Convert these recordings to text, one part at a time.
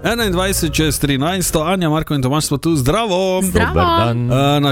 21 čez 13, Anja, Marko in Tomaž smo tu, zdravo. Dober dan.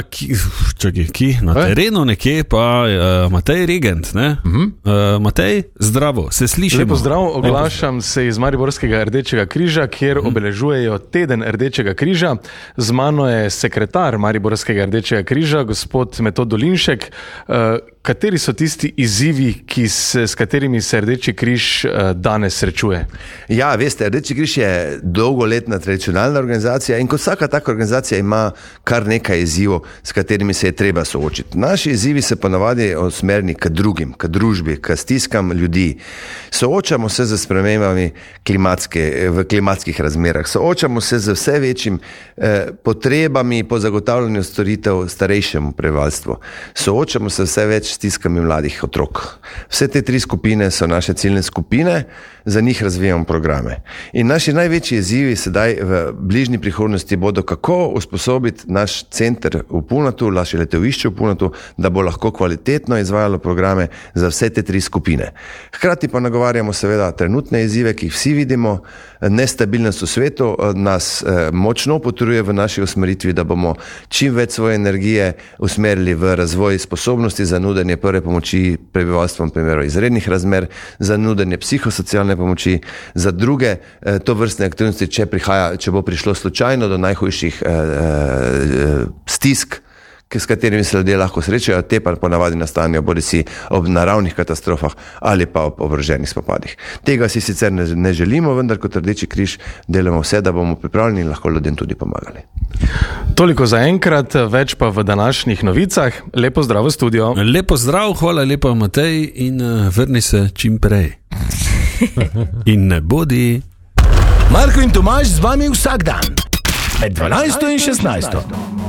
Na terenu nekje pa Matej Regent, ne? Matej, zdravo, se slišimo. Lepo zdrav, oglašam se iz Mariborskega Rdečega križa, kjer obeležujejo teden Rdečega križa. Z mano je sekretar Mariborskega Rdečega križa, gospod Metod Dolinšek. Kateri so tisti izzivi, s katerimi se Rdeči križ danes srečuje? Ja, veste, Rdeči križ je dolgoletna tradicionalna organizacija in kot vsaka taka organizacija ima kar nekaj izzivov, s katerimi se je treba soočiti. Naši izzivi se ponavadi usmerni k drugim, k družbi, k stiskam ljudi. Soočamo se z spremembami v klimatskih razmerah, soočamo se z vse večjim potrebami po zagotavljanju storitev starejšemu prebivalstvu. Soočamo se vse več stiskami mladih otrok. Vse te tri skupine so naše ciljne skupine, za njih razvijamo programe. In naši največji izzivi sedaj v bližnji prihodnosti bodo, kako usposobiti naš center v Punatu, naše letovišče v Punatu, da bo lahko kvalitetno izvajalo programe za vse te tri skupine. Hkrati pa nagovarjamo seveda trenutne izzive, ki jih vsi vidimo. Nestabilnost v svetu nas močno potrjuje v naši usmeritvi, da bomo čim več svoje energije usmerili v razvoj sposobnosti za nudenje prve pomoči prebivalstvom v primeru izrednih razmer, za nudenje psihosocialne pomoči, za druge tovrstne aktivnosti, če bo prišlo slučajno do najhujših stisk, s katerimi se ljudje lahko srečajo, te pa ponavadi nastanejo bodisi ob naravnih katastrofah ali pa ob oboroženih spopadih. Tega si sicer ne želimo, vendar kot Rdeči križ delamo vse, da bomo pripravljeni in lahko ljudem tudi pomagali. Toliko za enkrat, več pa v današnjih novicah. Lepo zdrav v studio. Lepo zdrav, hvala lepa Matej in vrni se čim prej. In ne bodi. Marko in Tomaž z vami vsak dan med 12 in 16.